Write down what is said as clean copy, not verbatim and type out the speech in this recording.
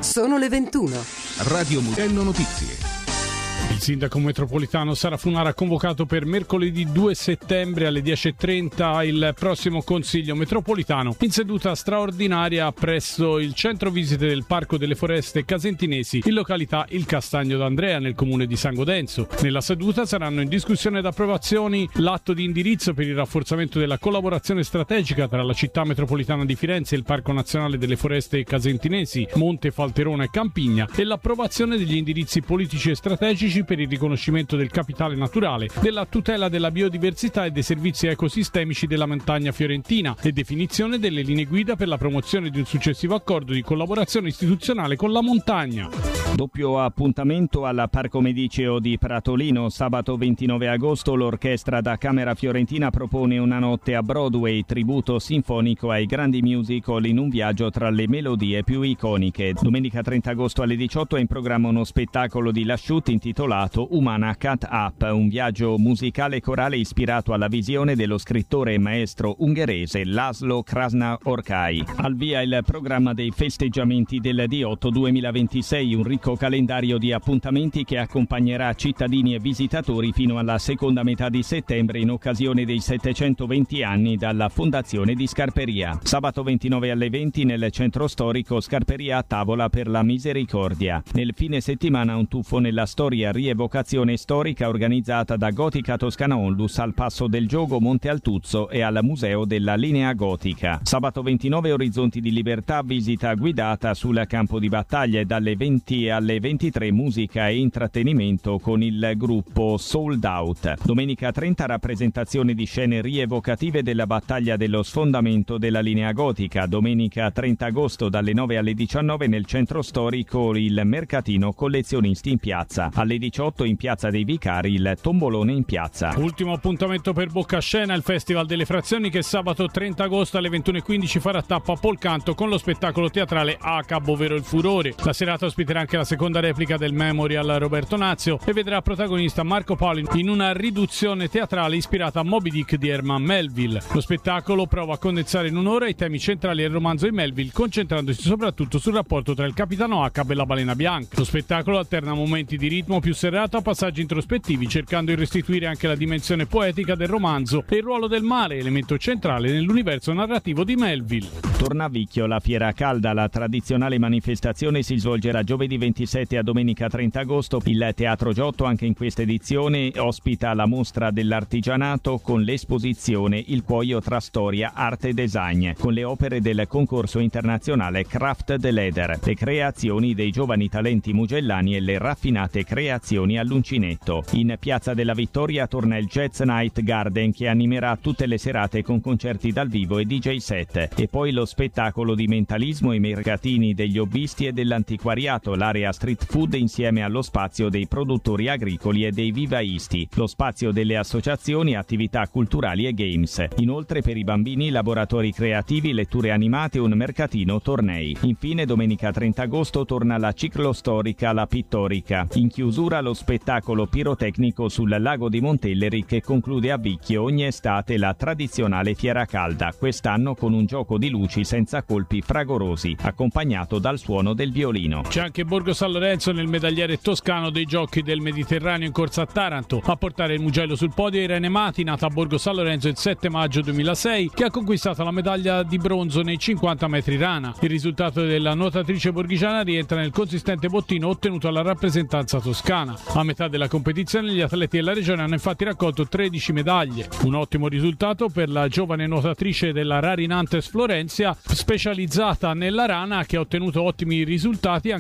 Sono le 21. Radio Mugello Notizie. Il sindaco metropolitano Sara Funara ha convocato per mercoledì 2 settembre alle 10:30 il prossimo Consiglio metropolitano in seduta straordinaria presso il centro visite del Parco delle Foreste Casentinesi in località Il Castagno d'Andrea nel comune di San Godenzo. Nella seduta saranno in discussione ed approvazioni l'atto di indirizzo per il rafforzamento della collaborazione strategica tra la città metropolitana di Firenze e il Parco Nazionale delle Foreste Casentinesi, Monte Falterona e Campigna e l'approvazione degli indirizzi politici e strategici per il riconoscimento del capitale naturale, della tutela della biodiversità e dei servizi ecosistemici della montagna fiorentina e definizione delle linee guida per la promozione di un successivo accordo di collaborazione istituzionale con la montagna. Doppio appuntamento al Parco Mediceo di Pratolino. Sabato 29 agosto l'orchestra da Camera Fiorentina propone una notte a Broadway, tributo sinfonico ai grandi musical in un viaggio tra le melodie più iconiche. Domenica 30 agosto alle 18 è in programma uno spettacolo di Lasciut intitolato Umana Cut Up, un viaggio musicale corale ispirato alla visione dello scrittore e maestro ungherese Laszlo Krasna-Orkai. Al via il programma dei festeggiamenti del D8 2026, un ricco calendario di appuntamenti che accompagnerà cittadini e visitatori fino alla seconda metà di settembre in occasione dei 720 anni dalla fondazione di Scarperia. Sabato 29 alle 20 nel centro storico Scarperia a tavola per la misericordia. Nel fine settimana un tuffo nella storia rievocazione storica organizzata da Gotica Toscana Onlus al Passo del Giogo Monte Altuzzo e al Museo della Linea Gotica. Sabato 29 Orizzonti di Libertà, visita guidata sul campo di battaglia e dalle 20 alle 23 musica e intrattenimento con il gruppo Sold Out. Domenica 30 rappresentazione di scene rievocative della battaglia dello sfondamento della Linea Gotica. Domenica 30 agosto dalle 9 alle 19 nel centro storico il mercatino collezionisti in piazza. Alle 18 in Piazza dei Vicari il tombolone in piazza. Ultimo appuntamento per Boccascena, il Festival delle Frazioni che sabato 30 agosto alle 21:15 farà tappa a Polcanto con lo spettacolo teatrale Acab, ovvero il furore. La serata ospiterà anche la seconda replica del Memorial Roberto Nazio e vedrà protagonista Marco Paoli in una riduzione teatrale ispirata a Moby Dick di Herman Melville. Lo spettacolo prova a condensare in un'ora i temi centrali del romanzo di Melville, concentrandosi soprattutto sul rapporto tra il capitano Acab e la balena bianca. Lo spettacolo alterna momenti di ritmo più serrato a passaggi introspettivi, cercando di restituire anche la dimensione poetica del romanzo e il ruolo del mare, elemento centrale nell'universo narrativo di Melville. Torna a Vicchio la Fiera Calda, la tradizionale manifestazione si svolgerà giovedì 27 a domenica 30 agosto. Il Teatro Giotto anche in questa edizione ospita la mostra dell'artigianato con l'esposizione Il cuoio tra storia, arte e design, con le opere del concorso internazionale Craft the Leather, le creazioni dei giovani talenti mugellani e le raffinate creazioni all'uncinetto. In Piazza della Vittoria torna il Jazz Night Garden che animerà tutte le serate con concerti dal vivo e DJ set. E poi lo spettacolo di mentalismo, i mercatini degli hobbisti e dell'antiquariato, l'area street food insieme allo spazio dei produttori agricoli e dei vivaisti, lo spazio delle associazioni, attività culturali e games. Inoltre per i bambini laboratori creativi, letture animate e un mercatino tornei. Infine domenica 30 agosto torna la ciclostorica La Pittorica. In chiusura lo spettacolo pirotecnico sul lago di Montelleri che conclude a Vicchio ogni estate la tradizionale Fiera Calda, quest'anno con un gioco di luci senza colpi fragorosi, accompagnato dal suono del violino. C'è anche Borgo San Lorenzo nel medagliere toscano dei Giochi del Mediterraneo in corsa a Taranto. A portare il Mugello sul podio è Irene Mati, nata a Borgo San Lorenzo il 7 maggio 2006, che ha conquistato la medaglia di bronzo nei 50 metri rana. Il risultato della nuotatrice borghigiana rientra nel consistente bottino ottenuto alla rappresentanza toscana. A metà della competizione gli atleti della regione hanno infatti raccolto 13 medaglie. Un ottimo risultato per la giovane nuotatrice della Rari Nantes Florenzia, specializzata nella rana, che ha ottenuto ottimi risultati